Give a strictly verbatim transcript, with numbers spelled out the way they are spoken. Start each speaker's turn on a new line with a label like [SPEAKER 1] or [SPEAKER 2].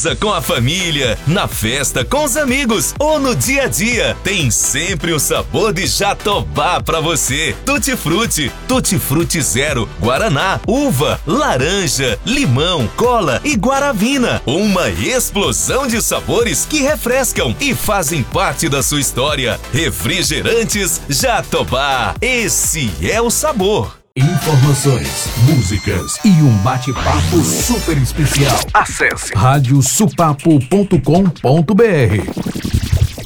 [SPEAKER 1] Com a família, na festa com os amigos ou no dia a dia, tem sempre o sabor de Jatobá pra você. Tutti Frutti, Tutti Frutti Zero, Guaraná, uva, laranja, limão, cola e guaravina. Uma explosão de sabores que refrescam e fazem parte da sua história. Refrigerantes Jatobá, esse é o sabor.
[SPEAKER 2] Informações, músicas e um bate-papo super especial. Acesse rádio supapo ponto com ponto br.